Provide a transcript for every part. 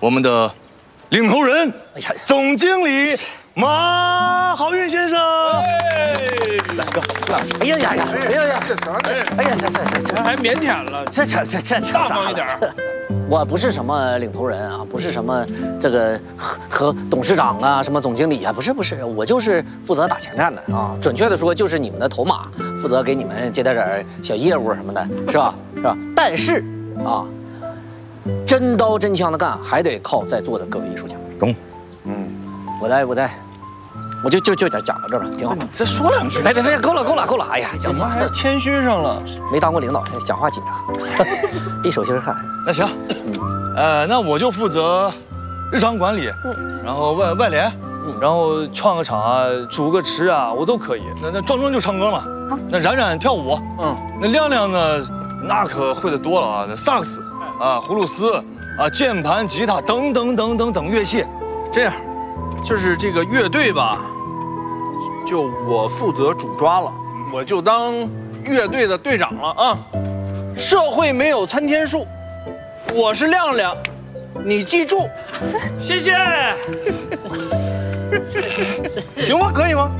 我们的领头人，总经理马好运先生。 来哥，说两句。哎呀呀呀！哎呀呀！这什么？哎呀，这还腼腆了， 这大方一点。 我不是什么领头人啊，不是什么这个和董事长啊，什么总经理啊，不是，我就是负责打前站的啊。准确的说，就是你们的头马，负责给你们接待点小业务什么的，是吧？但是啊，真刀真枪的干，还得靠在座的各位艺术家。 懂？ 我就讲到这儿吧，挺好。 你再说两句。 别，够了！哎呀， 怎么还谦虚上了？ 没当过领导，讲话紧张，比手心汗。 那行，那我就负责日常管理，然后外联，然后串个场啊，主个持啊，我都可以。那壮就唱歌嘛，那冉跳舞，那亮呢，那可会的多了啊，那萨克斯啊，葫芦丝啊，键盘、吉他等乐器。 这样，就是这个乐队吧。就我负责主抓了，我就当乐队的队长了啊！社会没有参天树，我是亮亮，你记住，谢谢。行吗？可以吗？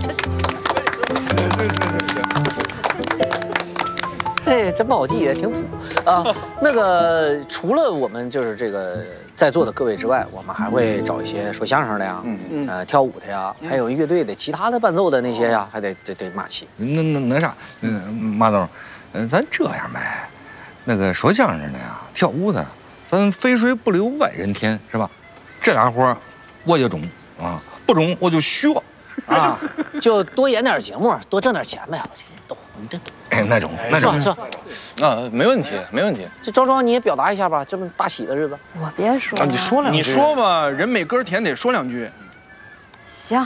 这真不好记，也挺土啊。那个除了我们就是这个在座的各位之外，我们还会找一些说相声的呀，跳舞的呀，还有乐队的其他的伴奏的那些呀，还得马齐。 那啥，马总，咱这样呗，那个说相声的呀，跳舞的，咱肥水不流外人田，是吧？这俩活我就中啊，不中我就学啊，就多演点节目，多挣点钱呗。你这， 那种， 是啊，没问题。 这庄你也表达一下吧，这么大喜的日子， 我别说啊，你说两句， 你说吧，人美歌甜，得说两句。 行，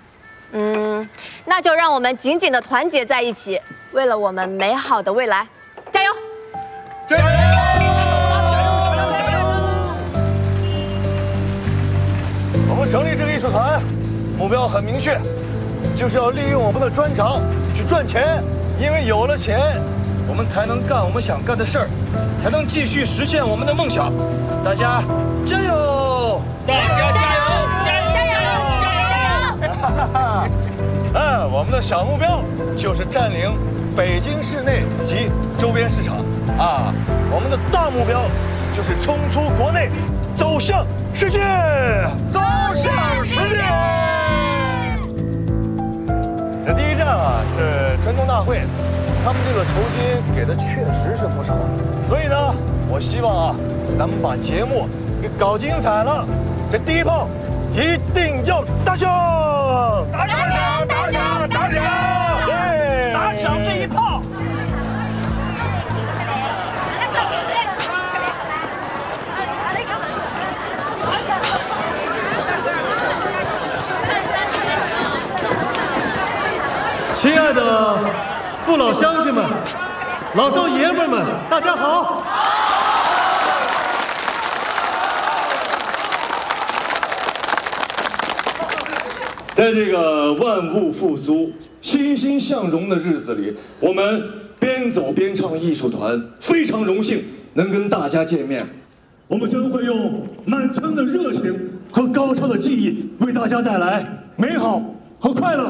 那就让我们紧紧的团结在一起，为了我们美好的未来，加油！ 加油！我们成立这个艺术团，目标很明确，就是要利用我们的专长去赚钱。因为有了钱，我们才能干我们想干的事儿，才能继续实现我们的梦想。大家加油！ 大家加油！ 我们的小目标就是占领北京市内及周边市场啊。我们的大目标就是冲出国内，走向世界，走向世界。这第一站啊是传统大会，他们这个酬金给的确实是不少，所以呢，我希望啊，咱们把节目给搞精彩了。这第一炮一定要打响！打响！对，打响这一炮！亲爱的父老乡亲们、老少爷们们，大家好！在这个万物复苏、欣欣向荣的日子里，我们边走边唱艺术团非常荣幸能跟大家见面。我们将会用满腔的热情和高超的技艺，为大家带来美好和快乐。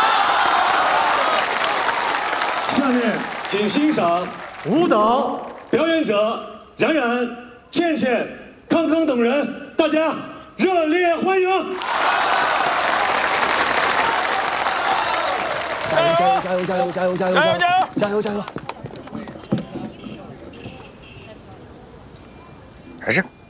下面请欣赏舞蹈表演者冉冉、倩倩、康康等人，大家热烈欢迎！加油！ 还是。